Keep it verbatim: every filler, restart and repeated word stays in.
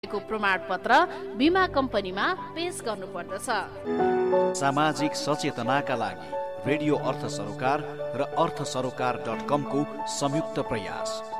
को प्रमाणपत्र बीमा कम्पनीमा पेश गर्नुपर्दछ। सामाजिक सचेतनाका लागि रेडियो अर्थ सरोकार र अर्थ सरोकार डट कम को संयुक्त प्रयास।